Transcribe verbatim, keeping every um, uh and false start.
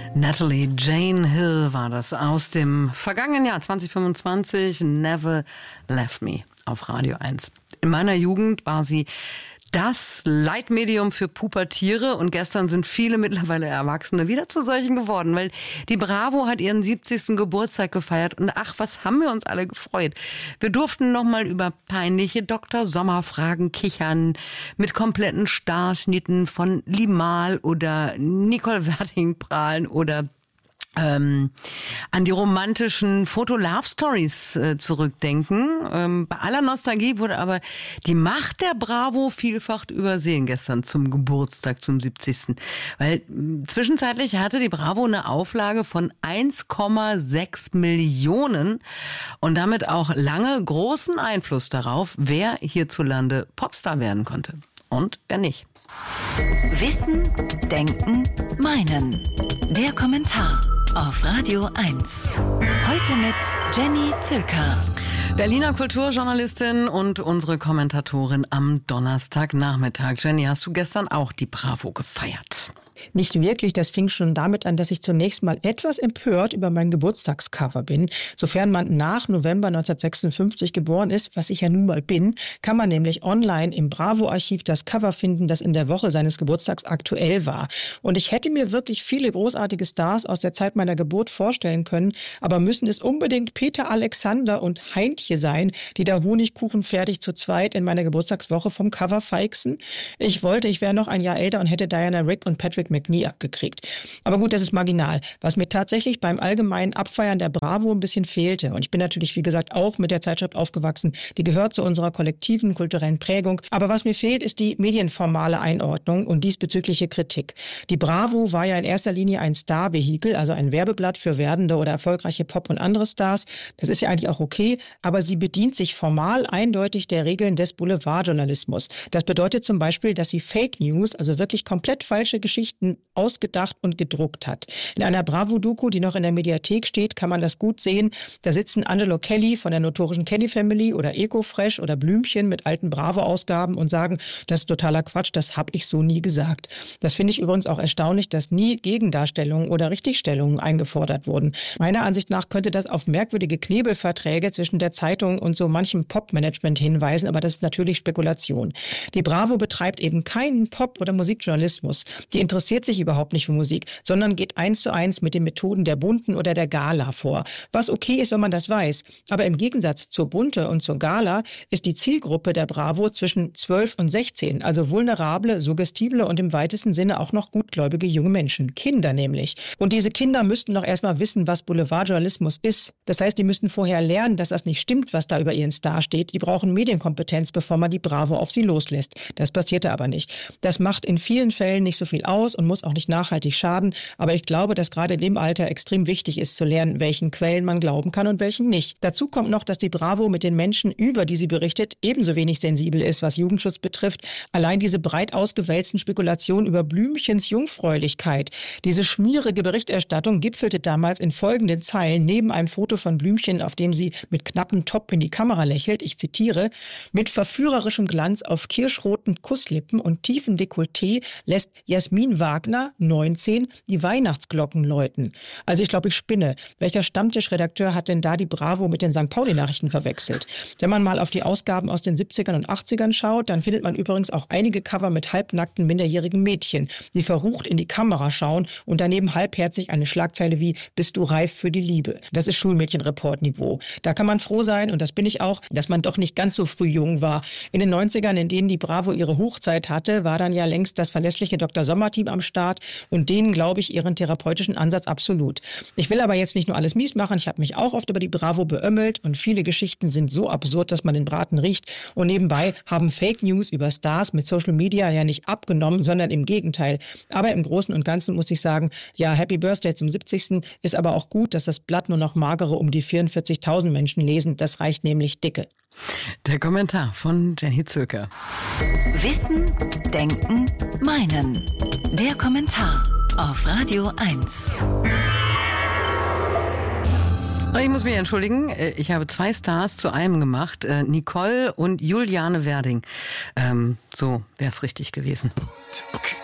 Natalie Jane Hill war das aus dem vergangenen Jahr zwanzig fünfundzwanzig, Never Left Me auf Radio eins. In meiner Jugend war sie das Leitmedium für Pubertiere und gestern sind viele mittlerweile Erwachsene wieder zu solchen geworden, weil die Bravo hat ihren siebzigsten Geburtstag gefeiert und ach, was haben wir uns alle gefreut. Wir durften nochmal über peinliche Doktor Sommer-Fragen kichern, mit kompletten Starschnitten von Limal oder Nicole Werting prahlen oder Ähm, an die romantischen Foto-Love-Stories äh, zurückdenken. Ähm, bei aller Nostalgie wurde aber die Macht der Bravo vielfach übersehen gestern zum Geburtstag, zum siebzigsten Weil äh, zwischenzeitlich hatte die Bravo eine Auflage von eins Komma sechs Millionen und damit auch lange großen Einfluss darauf, wer hierzulande Popstar werden konnte und wer nicht. Wissen, Denken, Meinen. Der Kommentar auf Radio eins. Heute mit Jenny Zülker. Berliner Kulturjournalistin und unsere Kommentatorin am Donnerstagnachmittag. Jenny, hast du gestern auch die Bravo gefeiert? Nicht wirklich, das fing schon damit an, dass ich zunächst mal etwas empört über mein Geburtstagscover bin. Sofern man nach November neunzehnhundertsechsundfünfzig geboren ist, was ich ja nun mal bin, kann man nämlich online im Bravo-Archiv das Cover finden, das in der Woche seines Geburtstags aktuell war. Und ich hätte mir wirklich viele großartige Stars aus der Zeit meiner Geburt vorstellen können, aber müssen es unbedingt Peter Alexander und Heintje sein, die da honigkuchenfertig zu zweit in meiner Geburtstagswoche vom Cover feixen? Ich wollte, ich wäre noch ein Jahr älter und hätte Diana Rigg und Patrick McNee abgekriegt. Aber gut, das ist marginal. Was mir tatsächlich beim allgemeinen Abfeiern der Bravo ein bisschen fehlte, und ich bin natürlich, wie gesagt, auch mit der Zeitschrift aufgewachsen, die gehört zu unserer kollektiven kulturellen Prägung, aber was mir fehlt, ist die medienformale Einordnung und diesbezügliche Kritik. Die Bravo war ja in erster Linie ein Star-Vehikel, also ein Werbeblatt für werdende oder erfolgreiche Pop- und andere Stars. Das ist ja eigentlich auch okay, aber sie bedient sich formal eindeutig der Regeln des Boulevardjournalismus. Das bedeutet zum Beispiel, dass sie Fake News, also wirklich komplett falsche Geschichten, ausgedacht und gedruckt hat. In einer Bravo-Doku, die noch in der Mediathek steht, kann man das gut sehen. Da sitzen Angelo Kelly von der notorischen Kelly Family oder Ecofresh oder Blümchen mit alten Bravo-Ausgaben und sagen, das ist totaler Quatsch, das habe ich so nie gesagt. Das finde ich übrigens auch erstaunlich, dass nie Gegendarstellungen oder Richtigstellungen eingefordert wurden. Meiner Ansicht nach könnte das auf merkwürdige Knebelverträge zwischen der Zeitung und so manchem Pop-Management hinweisen, aber das ist natürlich Spekulation. Die Bravo betreibt eben keinen Pop- oder Musikjournalismus. Die interessiert sich überhaupt nicht für Musik, sondern geht eins zu eins mit den Methoden der Bunten oder der Gala vor. Was okay ist, wenn man das weiß. Aber im Gegensatz zur Bunte und zur Gala ist die Zielgruppe der Bravo zwischen zwölf und sechzehn, also vulnerable, suggestible und im weitesten Sinne auch noch gutgläubige junge Menschen. Kinder nämlich. Und diese Kinder müssten doch erstmal wissen, was Boulevardjournalismus ist. Das heißt, die müssten vorher lernen, dass das nicht stimmt, was da über ihren Star steht. Die brauchen Medienkompetenz, bevor man die Bravo auf sie loslässt. Das passierte aber nicht. Das macht in vielen Fällen nicht so viel aus und muss auch nicht nachhaltig schaden. Aber ich glaube, dass gerade in dem Alter extrem wichtig ist zu lernen, welchen Quellen man glauben kann und welchen nicht. Dazu kommt noch, dass die Bravo mit den Menschen, über die sie berichtet, ebenso wenig sensibel ist, was Jugendschutz betrifft. Allein diese breit ausgewälzten Spekulationen über Blümchens Jungfräulichkeit, diese schmierige Berichterstattung gipfelte damals in folgenden Zeilen neben einem Foto von Blümchen, auf dem sie mit knappem Top in die Kamera lächelt. Ich zitiere: Mit verführerischem Glanz auf kirschroten Kusslippen und tiefem Dekolleté lässt Jasmin Wagner, neunzehn, die Weihnachtsglocken läuten. Also ich glaube, ich spinne. Welcher Stammtischredakteur hat denn da die Bravo mit den Sankt Pauli-Nachrichten verwechselt? Wenn man mal auf die Ausgaben aus den siebzigern und achtzigern schaut, dann findet man übrigens auch einige Cover mit halbnackten minderjährigen Mädchen, die verrucht in die Kamera schauen und daneben halbherzig eine Schlagzeile wie "Bist du reif für die Liebe?" Das ist Schulmädchenreport-Niveau. Da kann man froh sein, und das bin ich auch, dass man doch nicht ganz so früh jung war. In den neunzigern, in denen die Bravo ihre Hochzeit hatte, war dann ja längst das verlässliche Doktor Sommer-Team am Start und denen glaube ich ihren therapeutischen Ansatz absolut. Ich will aber jetzt nicht nur alles mies machen, ich habe mich auch oft über die Bravo beömmelt und viele Geschichten sind so absurd, dass man den Braten riecht, und nebenbei haben Fake News über Stars mit Social Media ja nicht abgenommen, sondern im Gegenteil. Aber im Großen und Ganzen muss ich sagen, ja, Happy Birthday zum siebzigsten ist aber auch gut, dass das Blatt nur noch magere um die vierundvierzigtausend Menschen lesen, das reicht nämlich dicke. Der Kommentar von Jenny Zülker. Wissen, Denken, Meinen. Der Kommentar auf Radio eins. Ich muss mich entschuldigen, ich habe zwei Stars zu einem gemacht, Nicole und Juliane Werding. Ähm, so wäre es richtig gewesen.